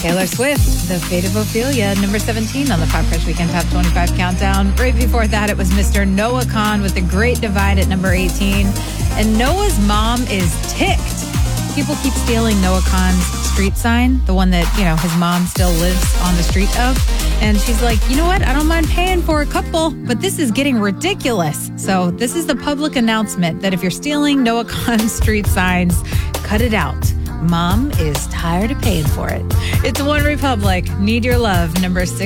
Taylor Swift, The Fate of Ophelia, number 17 on the Pop Crush Weekend Top 25 Countdown. Right before that, it was Mr. Noah Kahan with The Great Divide at number 18. And Noah's mom is ticked. People keep stealing Noah Kahan's street sign, the one that, his mom still lives on the street of. And she's like, you know what? I don't mind paying for a couple, but this is getting ridiculous. So this is the public announcement that if you're stealing Noah Kahan's street signs, cut it out. Mom is tired of paying for it. It's One Republic, Need Your Love, number 6.